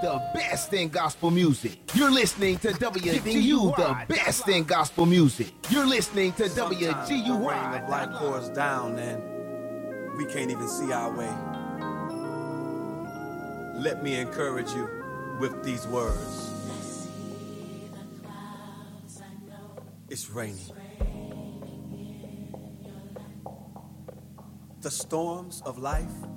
the best in gospel music. You're listening to WGU, giving you the best in gospel music. You're listening to WGUY. The rain of life pours down and we can't even see our way. Let me encourage you with these words. It's raining. The storms of life